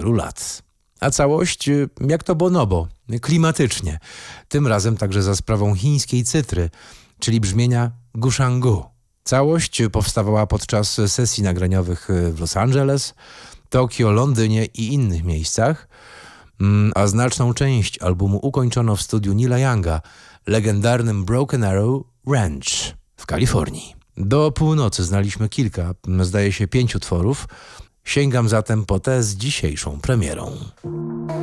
wielu lat. A całość jak to bonobo, klimatycznie. Tym razem także za sprawą chińskiej cytry, czyli brzmienia Gushangu. Całość powstawała podczas sesji nagraniowych w Los Angeles, Tokio, Londynie i innych miejscach, a znaczną część albumu ukończono w studiu Neila Younga, legendarnym Broken Arrow Ranch w Kalifornii. Do północy znaliśmy kilka, zdaje się 5 utworów. Sięgam zatem po tę z dzisiejszą premierą.